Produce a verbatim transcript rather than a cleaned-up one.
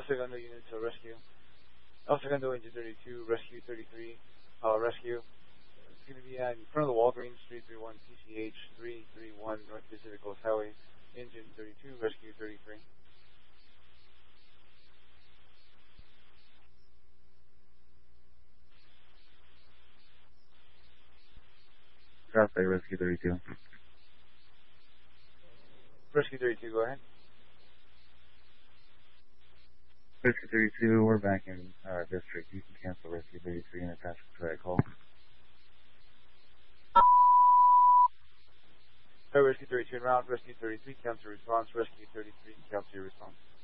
Segundo unit to rescue. El Segundo engine thirty-two, rescue thirty-three, uh, rescue. It's going to be uh, in front of the Walgreens, three three one P C H, three three one North Pacific Coast Highway, engine thirty-two, rescue thirty-three. South Bay, rescue thirty-two. Rescue thirty-two, go ahead. Rescue thirty-two, we're back in our district. You can cancel rescue thirty-three and attach to that call. Right, rescue thirty-two en route, rescue thirty-three, cancel response, rescue thirty-three, cancel your response.